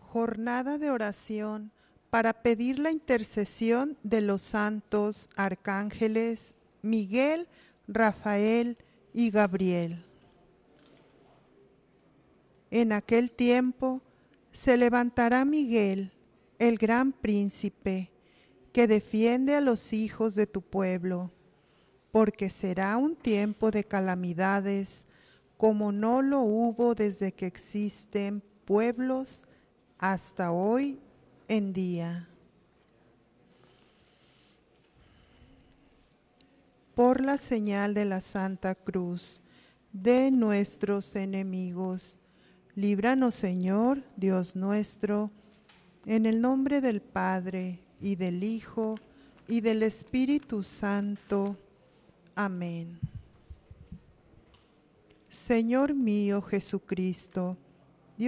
Jornada de oración para pedir la intercesión de los santos arcángeles Miguel, Rafael y Gabriel. En aquel tiempo se levantará Miguel, el gran príncipe, que defiende a los hijos de tu pueblo, porque será un tiempo de calamidades, como no lo hubo desde que existen pueblos hasta hoy en día. Por la señal de la Santa Cruz de nuestros enemigos, líbranos, Señor, Dios nuestro, en el nombre del Padre, y del Hijo, y del Espíritu Santo. Amén. Señor mío Jesucristo,